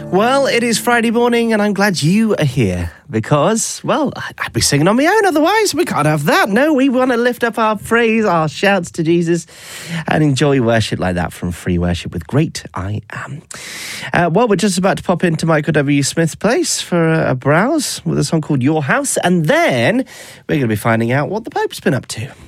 Well, it is Friday morning and I'm glad you are here because, well, I'd be singing on my own otherwise. We can't have that. No, we want to lift up our praise, our shouts to Jesus and enjoy worship like that from Free Worship with Great I Am. Well, we're just about to pop into Michael W. Smith's place for a browse with a song called Your House, and then we're going to be finding out what the Pope's been up to.